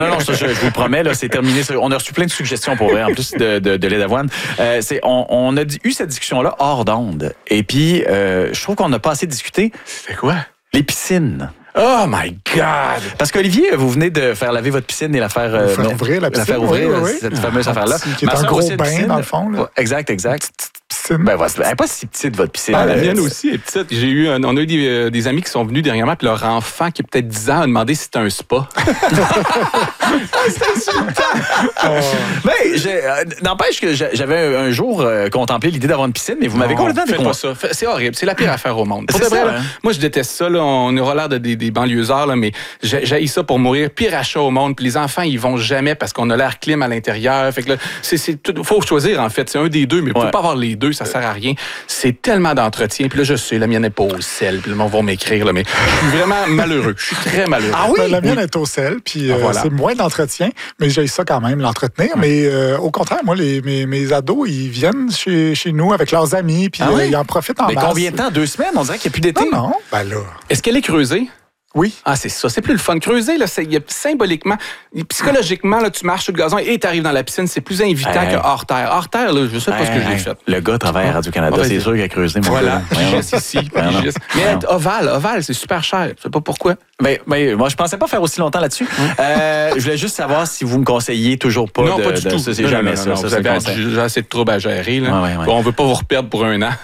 Non, je vous promets, là, c'est terminé. On a reçu plein de suggestions pour vrai, en plus de lait d'avoine. On a eu cette discussion-là hors d'onde. Et puis, je trouve qu'on n'a pas assez discuté. C'est quoi? Les piscines. Oh my God! Parce qu'Olivier, vous venez de faire laver votre piscine et la faire ouvrir la piscine. La faire ouvrir, oui. cette fameuse affaire-là. Qui est un gros bain, dans le fond. Là. Exact. Piscine. Ben, elle n'est pas si petite, votre piscine. La mienne aussi est petite. On a eu des amis qui sont venus dernièrement, puis leur enfant, qui a peut-être 10 ans, a demandé si c'était un spa. C'est insultant! N'empêche que j'avais un jour contemplé l'idée d'avoir une piscine, mais vous m'avez complètement déconseillé. Faites pas ça. C'est horrible. C'est la pire affaire au monde. C'est ça, hein? Moi, je déteste ça. Là. On aura l'air des banlieusards, là, mais j'haïs ça pour mourir. Pire achat au monde. Puis les enfants, ils vont jamais parce qu'on a l'air clim à l'intérieur. Fait que là, faut choisir, en fait. C'est un des deux, mais vous pouvez pas avoir les deux. Ça sert à rien. C'est tellement d'entretien. Puis là, je sais, la mienne n'est pas au sel. Puis le monde va m'écrire, là, mais je suis vraiment malheureux. Je suis très malheureux. Ah oui? La mienne est au sel. Puis c'est moins d'entretien, mais j'ai ça quand même, l'entretenir. Mais au contraire, moi, mes ados, ils viennent chez nous avec leurs amis, puis ils en profitent en masse. Mais combien de temps? 2 semaines? On dirait qu'il n'y a plus d'été. Non. Ben là. Est-ce qu'elle est creusée? Oui. Ah, c'est ça. C'est plus le fun. Creuser, là, symboliquement, psychologiquement, là, tu marches sur le gazon et tu arrives dans la piscine. C'est plus invitant que hors terre. Hors terre, là, je sais pas ce que j'ai fait. Le gars travaille à Radio-Canada, c'est sûr qu'il a creusé. Voilà. Pigiste ici. Mais être ovale, c'est super cher. Je sais pas pourquoi. Moi, je pensais pas faire aussi longtemps là-dessus. Je voulais juste savoir si vous me conseillez toujours pas. Non, pas du tout. Ça, c'est jamais ça. Vous avez assez de troubles à gérer. Là. On veut pas vous reperdre pour 1 an.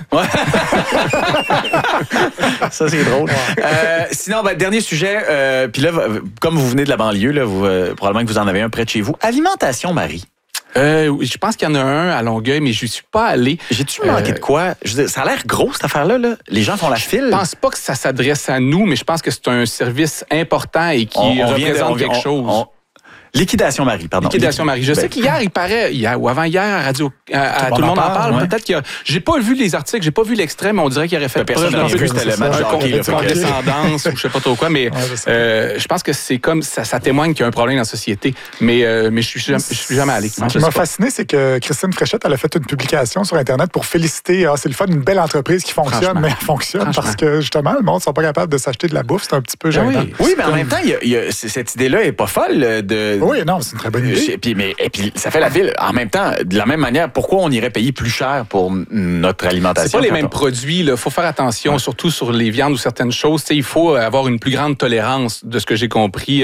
Ça, c'est drôle. Sinon, dernier sujet. Puis là, comme vous venez de la banlieue, là, probablement que vous en avez un près de chez vous. Alimentation, Marie. Je pense qu'il y en a un à Longueuil, mais je ne suis pas allé. J'ai-tu manqué de quoi? Je veux dire, ça a l'air gros, cette affaire-là. Là. Les gens font la file. Je pense pas que ça s'adresse à nous, mais je pense que c'est un service important et qui représente quelque chose. Liquidation Marie, pardon. Liquidation Marie. Je sais qu'hier, il paraît, ou avant-hier, à Radio, tout le monde en parle. Ouais. Peut-être qu'il y a... J'ai pas vu les articles, j'ai pas vu l'extrait, mais on dirait qu'il aurait fait personne n'a vu, c'était le match de hockey. Condescendance ou je sais pas trop quoi, mais je pense que c'est comme ça témoigne qu'il y a un problème dans la société. Mais je suis jamais allé. Ce qui m'a fasciné, c'est que Christine Fréchette, elle a fait une publication sur Internet pour féliciter. C'est le fun, une belle entreprise qui fonctionne, mais elle fonctionne parce que justement, le monde ne sont pas capables de s'acheter de la bouffe. C'est un petit peu gênant. Oui, mais en même temps, cette idée-là n'est pas folle de. Oui, non, c'est une très bonne idée. Et puis, ça fait la ville. En même temps, de la même manière, pourquoi on irait payer plus cher pour notre alimentation? C'est pas les mêmes produits. Il faut faire attention, surtout sur les viandes ou certaines choses. Il faut avoir une plus grande tolérance, de ce que j'ai compris,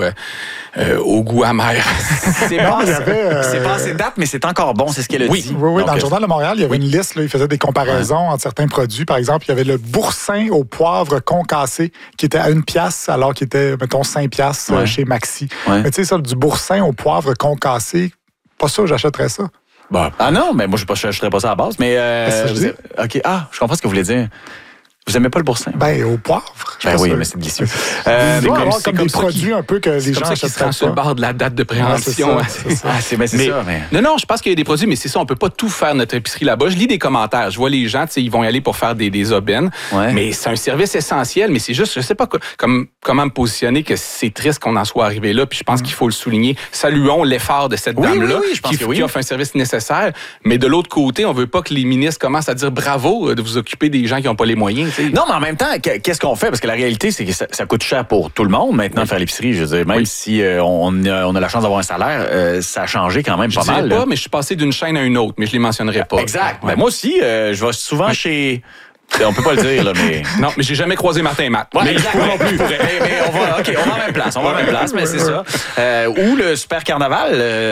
au goût amer. C'est passé de date, mais c'est encore bon, c'est ce qu'elle a dit. Oui, dans le Journal de Montréal, il y avait une liste, là, il faisait des comparaisons entre certains produits. Par exemple, il y avait le boursin au poivre concassé qui était à 1 piastre, alors qu'il était, mettons, 5 piastres chez Maxi. Ouais. Mais tu sais, ça, du boursin au poivre concassé, pas sûr, j'achèterais ça. Ah non, mais moi, je n'achèterais pas ça à la base, mais... OK, je comprends ce que vous voulez dire. Vous aimez pas le boursin? Au poivre. Oui, mais c'est délicieux. C'est comme des produits un peu que les gens achètent pas. Sur le bord de la date de préhension. C'est ça. Non, je pense qu'il y a des produits, mais c'est ça, on peut pas tout faire notre épicerie là-bas. Je lis des commentaires, je vois les gens, ils vont y aller pour faire des aubaines. Ouais. Mais c'est un service essentiel, mais c'est juste, je sais pas comment me positionner que c'est triste qu'on en soit arrivé là, puis je pense qu'il faut le souligner. Saluons l'effort de cette dame-là qui offre un service nécessaire, mais de l'autre côté, on veut pas que les ministres commencent à dire bravo de vous occuper des gens qui n'ont pas les moyens. Non, mais en même temps, qu'est-ce qu'on fait? Parce que la réalité, c'est que ça coûte cher pour tout le monde maintenant faire l'épicerie. Je veux dire, même si on a la chance d'avoir un salaire, ça a changé quand même pas mal. Je dirais pas, mais je suis passé d'une chaîne à une autre, mais je les mentionnerai pas. Exact. Ouais. Ben, moi aussi, je vais souvent chez... On peut pas le dire, là, mais... Non, mais j'ai jamais croisé Martin et Matt. Ouais, mais exactement non plus. Mais on va en même place. Mais c'est ça. Ou le Super Carnaval.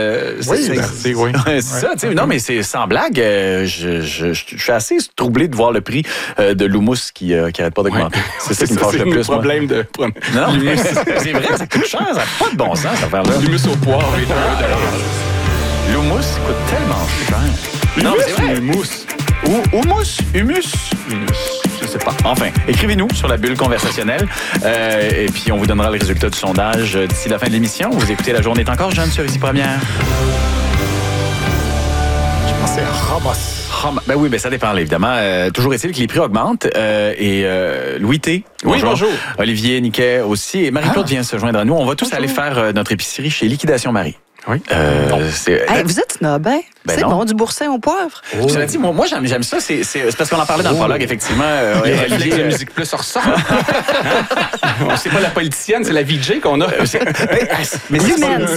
C'est ça, tu sais. Non, mais c'est sans blague. Je suis assez troublé de voir le prix de l'houmous qui arrête pas d'augmenter. Ouais. C'est ça qui me fâche le plus. C'est problème de... Non, c'est vrai, ça coûte cher. Ça n'a pas de bon sens, cette affaire-là. L'houmous au poivre est l'houmous coûte tellement cher. Non, mais c'est vrai. L'houmous. Ou humus, je sais pas. Enfin, écrivez-nous sur la bulle conversationnelle et puis on vous donnera le résultat du sondage d'ici la fin de l'émission. Vous écoutez La Journée est encore jeune sur Ici Première. Je pensais Ramos. Ben oui, ça dépend, évidemment. Toujours est-il que les prix augmentent. Et Louis T. Bonjour. Olivier Niquet aussi. Et Marie-Claude vient se joindre à nous. On va tous aller faire notre épicerie chez Liquidation Marie. Oui. Vous êtes snob, hein? C'est bon, du boursin au poivre. Cela dit, moi j'aime ça. C'est parce qu'on en parlait dans le prologue, effectivement. La Musique Plus ressort. C'est pas la politicienne, c'est la VJ qu'on a. Mais